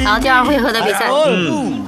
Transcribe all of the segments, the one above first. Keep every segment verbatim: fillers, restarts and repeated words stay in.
然后第二回合的比赛， 嗯。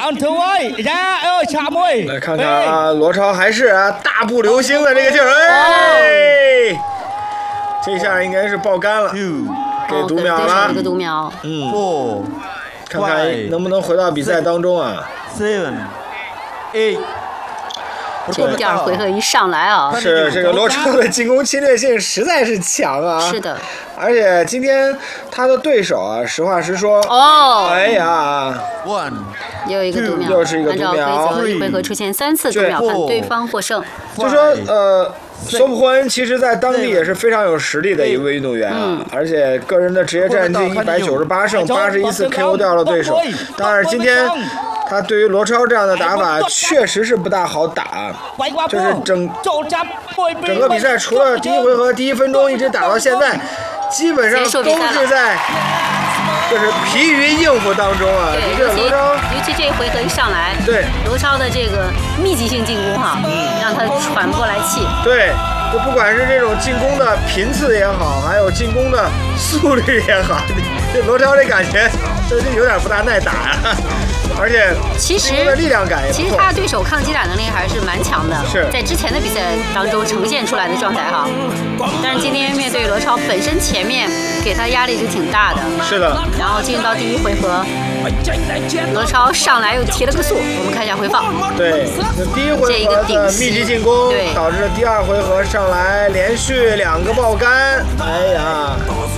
来看看啊，罗超还是啊大步流星的这个劲儿，哎，这下应该是爆肝了，给读秒了， 一个读秒， 嗯，看看能不能回到比赛当中啊。 Seven, eight。 这第二回合一上来啊， 是这个罗超的进攻侵略性实在是强啊！ 是的， 而且今天他的对手啊，实话实说， 哦， 哎呀 ，one， 又一个读秒， 又是一个读秒， 按照规则，一回合出现三次读秒，判对方获胜。 就说呃，索普霍恩其实在当地也是非常有实力的一位运动员啊， 嗯、 而且个人的职业战绩一百九十八胜，八十一次 K O 掉了对手。当然今天。他对于罗超这样的打法确实是不大好打，就是整整个比赛除了第一回合第一分钟一直打到现在，基本上都是在就是疲于应付当中啊。 对， 这罗超， 尤其这一回合一上来， 对罗超的这个密集性进攻哈、啊，让他喘不过来气。 对。就不管是这种进攻的频次也好，还有进攻的速率也好，这罗超这感觉就是有点不大耐打呀、啊。而且其实力量感也其实他的对手抗击打能力还是蛮强的， 是在之前的比赛当中呈现出来的状态哈。但是今天面对罗超本身前面给他压力就挺大的， 是的。 然后进入到第一回合，罗超上来又提了个速，我们看一下回放。 对，那第一回合的密集进攻导致第二回合上来连续两个爆肝，哎呀，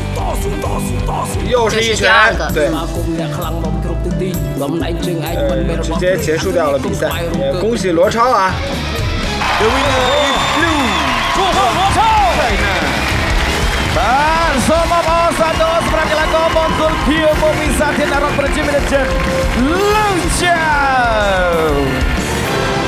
又是一拳，对。呃，直接结束掉了比赛，也恭喜罗超啊！ The winner is blue， 祝贺罗超！ Dan semua Osados berangkat ke Mongol Pio Mobisatin Arab Berjimil